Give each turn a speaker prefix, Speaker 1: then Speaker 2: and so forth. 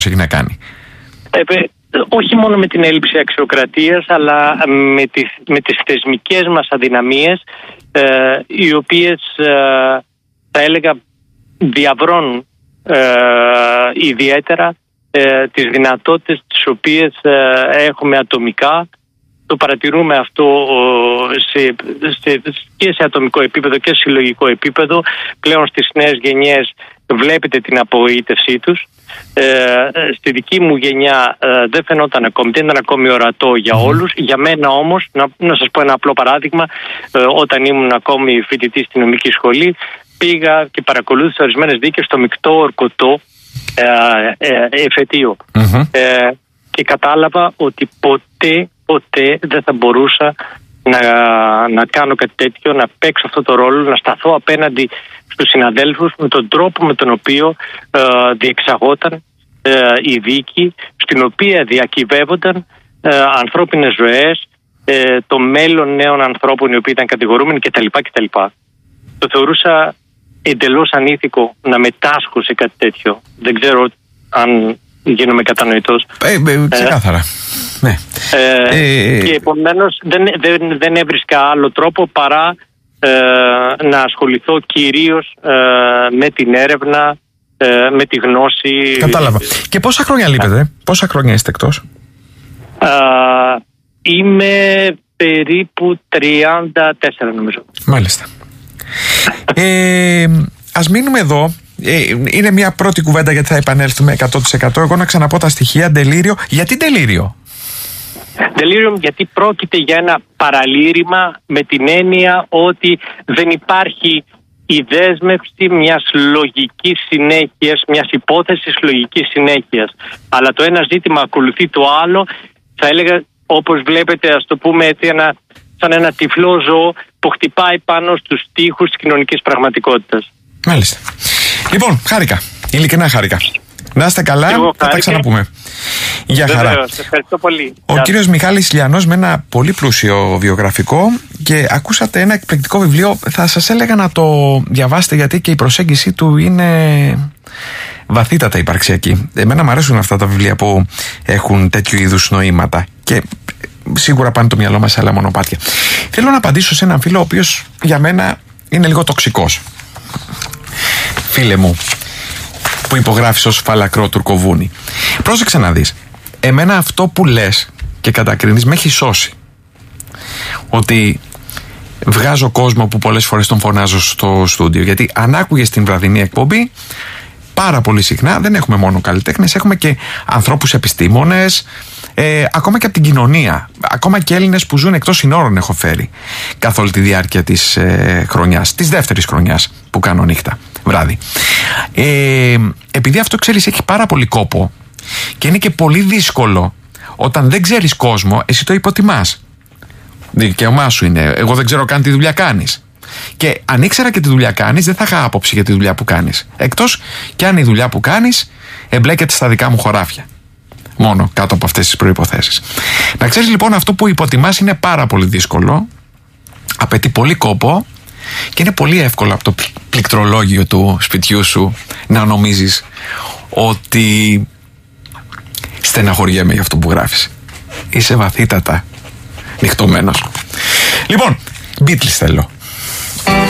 Speaker 1: έχει να κάνει.
Speaker 2: Όχι μόνο με την έλλειψη αξιοκρατίας, αλλά με τις θεσμικές μας αδυναμίες, οι οποίες θα έλεγα διαβρώνουν ιδιαίτερα τις δυνατότητες τις οποίες έχουμε ατομικά. Το παρατηρούμε αυτό και σε ατομικό επίπεδο και σε συλλογικό επίπεδο. Πλέον στις νέες γενιές βλέπετε την απογοήτευσή τους. Στη δική μου γενιά δεν φαινόταν ακόμη, δεν ήταν ακόμη ορατό για όλους. Για μένα όμως, να σας πω ένα απλό παράδειγμα, όταν ήμουν ακόμη φοιτητής στην νομική σχολή, πήγα και παρακολούθησα ορισμένες δίκες στο μεικτό ορκωτό εφετείο. Και κατάλαβα ότι ποτέ δεν θα μπορούσα να κάνω κάτι τέτοιο, να παίξω αυτό το ρόλο, να σταθώ απέναντι στους συναδέλφους με τον τρόπο με τον οποίο διεξαγόταν η δίκη, στην οποία διακυβεύονταν ανθρώπινες ζωές, το μέλλον νέων ανθρώπων οι οποίοι ήταν κατηγορούμενοι κτλ. Το θεωρούσα εντελώς ανήθικο να μετάσχω σε κάτι τέτοιο. Δεν ξέρω αν γίνομαι κατανοητός.
Speaker 1: Ξεκάθαρα. Ναι.
Speaker 2: Και επομένως δεν έβρισκα άλλο τρόπο παρά να ασχοληθώ κυρίως με την έρευνα, με τη γνώση.
Speaker 1: Κατάλαβα. Και πόσα χρόνια λείπετε, πόσα χρόνια είστε εκτός?
Speaker 2: Είμαι περίπου 34 νομίζω.
Speaker 1: Μάλιστα. Ας μείνουμε εδώ. Είναι μια πρώτη κουβέντα, γιατί θα επανέλθουμε 100%. Εγώ να ξαναπώ τα στοιχεία. Delirium. Γιατί Delirium?
Speaker 2: Delirium γιατί πρόκειται για ένα παραλήρημα, με την έννοια ότι δεν υπάρχει η δέσμευση μιας λογικής συνέχειας, μιας υπόθεσης λογικής συνέχειας. Αλλά το ένα ζήτημα ακολουθεί το άλλο. Θα έλεγα, όπως βλέπετε, ας το πούμε έτσι, σαν ένα τυφλό ζώο που χτυπάει πάνω στους τοίχους της κοινωνικής πραγματικότητας.
Speaker 1: Μάλιστα. Λοιπόν, χάρηκα. Ειλικρινά χάρηκα. Να είστε καλά, θα τα ξαναπούμε. Γεια χαρά.
Speaker 2: Βεβαίως, ευχαριστώ πολύ.
Speaker 1: Ο κύριος Μιχάλης Λιανός με ένα πολύ πλούσιο βιογραφικό, και ακούσατε ένα εκπληκτικό βιβλίο. Θα σας έλεγα να το διαβάσετε, γιατί και η προσέγγιση του είναι βαθύτατα υπαρξιακή. Εμένα μου αρέσουν αυτά τα βιβλία που έχουν τέτοιου είδους νοήματα και σίγουρα πάνε το μυαλό μας σε άλλα μονοπάτια. Θέλω να απαντήσω σε έναν φίλο ο οποίος για μένα είναι λίγο τοξικός. Φίλε μου, που υπογράφεις ως φαλακρό τουρκοβούνι, πρόσεξε να δεις. Εμένα αυτό που λες και κατακρίνεις με έχει σώσει. Ότι βγάζω κόσμο που πολλές φορές τον φωνάζω στο στούντιο. Γιατί αν άκουγες την βραδινή εκπομπή, πάρα πολύ συχνά δεν έχουμε μόνο καλλιτέχνες, έχουμε και ανθρώπους επιστήμονες, ακόμα και από την κοινωνία. Ακόμα και Έλληνες που ζουν εκτός συνόρων έχω φέρει καθ' όλη τη διάρκεια της χρονιάς, της δεύτερης χρονιάς που κάνω νύχτα, βράδυ. Επειδή αυτό, ξέρεις, έχει πάρα πολύ κόπο και είναι και πολύ δύσκολο όταν δεν ξέρεις κόσμο, εσύ το υποτιμάς. Δικαίωμά σου είναι. Εγώ δεν ξέρω καν τι δουλειά κάνεις. Και αν ήξερα και τι δουλειά κάνεις, δεν θα είχα άποψη για τη δουλειά που κάνεις. Εκτός κι αν η δουλειά που κάνεις εμπλέκεται στα δικά μου χωράφια. Μόνο κάτω από αυτές τις προϋποθέσεις. Να ξέρεις λοιπόν, αυτό που υποτιμάς είναι πάρα πολύ δύσκολο, απαιτεί πολύ κόπο και είναι πολύ εύκολο από το πληκτρολόγιο του σπιτιού σου να νομίζεις ότι στεναχωριέμαι για αυτό που γράφεις. Είσαι βαθύτατα νυχτωμένος. Λοιπόν, Beatles θέλω.